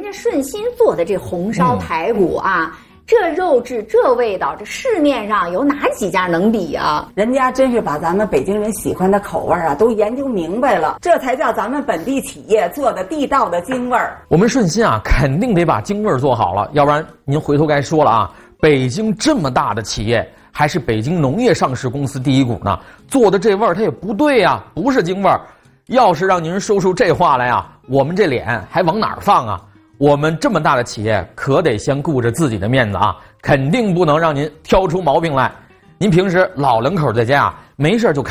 家顺心做的这红烧排骨啊，这肉质这味道，这市面上有哪几家能比啊？ 人家真是把咱们北京人喜欢的口味啊都研究明白了，这才叫咱们本地企业做的地道的京味儿。 我们顺心啊，肯定得把京味儿做好了，要不然您回头该说了啊，北京这么大的企业，还是北京农业上市公司第一股呢，做的这味儿它也不对呀，不是京味儿。要是让您说出这话来啊，我们这脸还往哪儿放啊？我们这么大的企业可得先顾着自己的面子啊，肯定不能让您挑出毛病来。您平时老两口在家啊，没事就